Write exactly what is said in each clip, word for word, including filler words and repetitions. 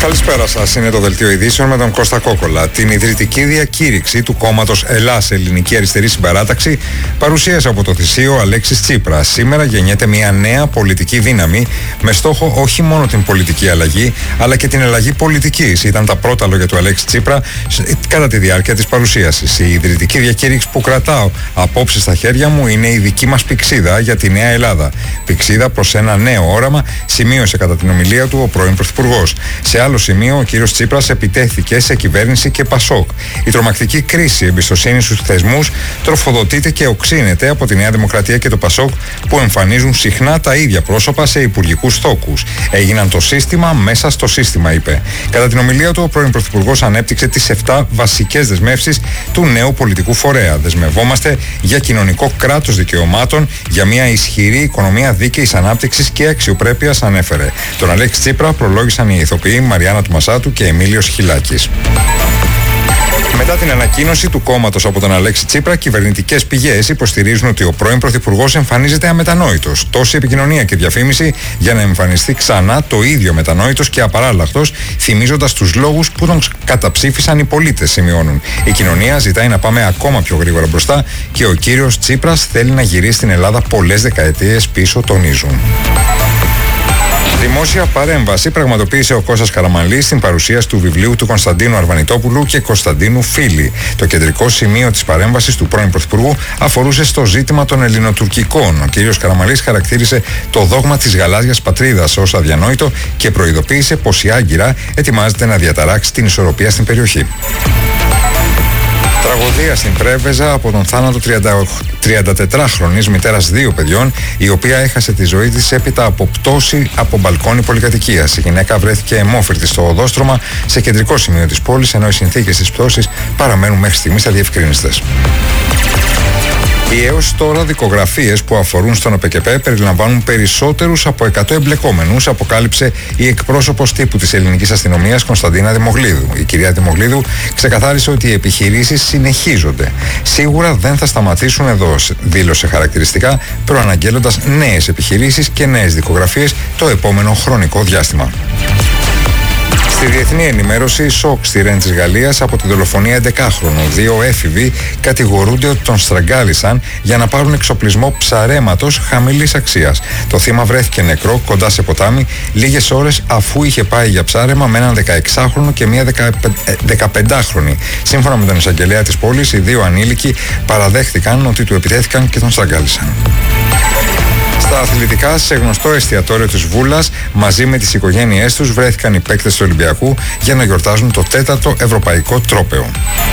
Καλησπέρα σας. Είναι το Δελτίο Ειδήσεων με τον Κώστα Κόκολα. Την ιδρυτική διακήρυξη του κόμματος Ελλάς Ελληνική Αριστερή Συμπαράταξη παρουσίασε από το Θησίο Αλέξης Τσίπρας. Σήμερα γεννιέται μια νέα πολιτική δύναμη με στόχο όχι μόνο την πολιτική αλλαγή, αλλά και την αλλαγή πολιτικής. Ήταν τα πρώτα λόγια του Αλέξη Τσίπρα κατά τη διάρκεια της παρουσίασης. Η ιδρυτική διακήρυξη που κρατάω απόψε στα χέρια μου είναι η δική μας πηξίδα για τη νέα Ελλάδα. Πηξίδα προς ένα νέο όραμα, σημείωσε κατά την ομιλία του ο πρώην Πρωθυπουργός. Σε άλλο σημείο, ο κύριος Τσίπρας επιτέθηκε σε κυβέρνηση και Πασόκ. Η τρομακτική κρίση εμπιστοσύνη στους θεσμούς τροφοδοτείται και οξύνεται από τη Νέα Δημοκρατία και το Πασόκ, που εμφανίζουν συχνά τα ίδια πρόσωπα σε υπουργικούς θόκους. Έγιναν το σύστημα μέσα στο σύστημα, είπε. Κατά την ομιλία του, ο πρώην Πρωθυπουργός ανέπτυξε τις επτά βασικές δεσμεύσεις του νέου πολιτικού φορέα. Δεσμευόμαστε για κοινωνικό κράτος δικαιωμάτων, για μια ισχυρή οικονομία δίκαιης ανάπτυξης και αξιοπρέπειας, ανέφερε. Τον Αλέξη Τσίπρα προλόγησαν οι ηθοποιοί Μαριάννα Τουμασάτου και Εμίλιος Χιλάκης. Μετά την ανακοίνωση του κόμματος από τον Αλέξη Τσίπρα, κυβερνητικές πηγές υποστηρίζουν ότι ο πρώην Πρωθυπουργός εμφανίζεται αμετανόητος. Τόση επικοινωνία και διαφήμιση για να εμφανιστεί ξανά το ίδιο μετανόητος και απαράλλαχτος, θυμίζοντας τους λόγους που τον καταψήφισαν οι πολίτες, σημειώνουν. Η κοινωνία ζητάει να πάμε ακόμα πιο γρήγορα μπροστά και ο κύριος Τσίπρας θέλει να γυρίσει στην Ελλάδα πολλές δεκαετίες πίσω, τονίζουν. Δημόσια παρέμβαση πραγματοποίησε ο Κώστας Καραμανλής στην παρουσίαση του βιβλίου του Κωνσταντίνου Αρβανιτόπουλου και Κωνσταντίνου Φίλη. Το κεντρικό σημείο της παρέμβασης του πρώην Πρωθυπουργού αφορούσε στο ζήτημα των ελληνοτουρκικών. Ο κ. Καραμανλής χαρακτήρισε το δόγμα της γαλάζιας πατρίδας ως αδιανόητο και προειδοποίησε πως η Άγκυρα ετοιμάζεται να διαταράξει την ισορροπία στην περιοχή. Τραγωδία στην Πρέβεζα από τον θάνατο τριαντατετράχρονης μητέρας δύο παιδιών, η οποία έχασε τη ζωή της έπειτα από πτώση από μπαλκόνι πολυκατοικίας. Η γυναίκα βρέθηκε αιμόφυρτη στο οδόστρωμα σε κεντρικό σημείο της πόλης, ενώ οι συνθήκες της πτώσης παραμένουν μέχρι στιγμής αδιευκρίνιστες. Οι έως τώρα δικογραφίες που αφορούν στον ΟΠΕΚΕΠΕ περιλαμβάνουν περισσότερους από εκατό εμπλεκόμενους, αποκάλυψε η εκπρόσωπος τύπου της ελληνικής αστυνομίας Κωνσταντίνα Δημογλίδου. Η κυρία Δημογλίδου ξεκαθάρισε ότι οι επιχειρήσεις συνεχίζονται. Σίγουρα δεν θα σταματήσουν εδώ, δήλωσε χαρακτηριστικά, προαναγγέλλοντας νέες επιχειρήσεις και νέες δικογραφίες το επόμενο χρονικό διάστημα. Στη διεθνή ενημέρωση, σοκ στη Ρεν της Γαλλίας από τη δολοφονία έντεκαχρονου. Δύο έφηβοι κατηγορούνται ότι τον στραγγάλισαν για να πάρουν εξοπλισμό ψαρέματος χαμηλής αξίας. Το θύμα βρέθηκε νεκρό κοντά σε ποτάμι λίγες ώρες αφού είχε πάει για ψάρεμα με έναν δεκαεξάχρονο και μία δεκαπεντάχρονη. Σύμφωνα με τον εισαγγελέα της πόλης, οι δύο ανήλικοι παραδέχθηκαν ότι του επιτέθηκαν και τον στραγγάλισαν. Στα αθλητικά, σε γνωστό εστιατόριο της Βούλας, μαζί με τις οικογένειές τους βρέθηκαν οι παίκτες του Ολυμπιακού για να γιορτάζουν το τέταρτο ευρωπαϊκό τρόπαιο.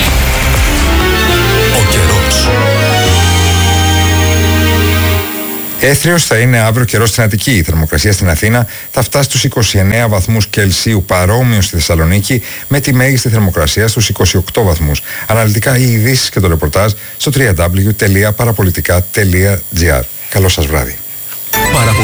Ο καιρός. Έθριος θα είναι αύριο καιρός στην Αττική. Η θερμοκρασία στην Αθήνα θα φτάσει στους είκοσι εννέα βαθμούς Κελσίου, παρόμοιο στη Θεσσαλονίκη, με τη μέγιστη θερμοκρασία στους είκοσι οκτώ βαθμούς. Αναλυτικά οι ειδήσεις και το ρεπορτάζ στο double-u double-u double-u τελεία παραπολιτικά τελεία τζι άρ. Καλό σας βράδυ.